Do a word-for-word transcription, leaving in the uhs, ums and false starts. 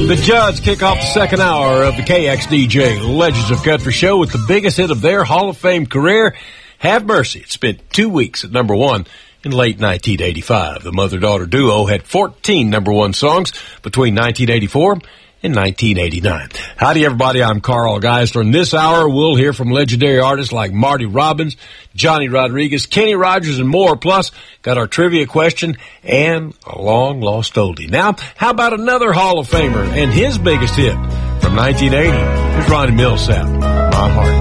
The Judds kick off the second hour of the K X D J Legends of Country show with the biggest hit of their Hall of Fame career, Have Mercy. It spent two weeks at number one in late nineteen eighty-five. The mother-daughter duo had fourteen number one songs between nineteen eighty-four and nineteen eighty-nine. Howdy, everybody. I'm Carl Geisler. In this hour, we'll hear from legendary artists like Marty Robbins, Johnny Rodriguez, Kenny Rogers, and more. Plus, got our trivia question and a long-lost oldie. Now, how about another Hall of Famer and his biggest hit from nineteen eighty? Here's Ronnie Milsap, My Heart.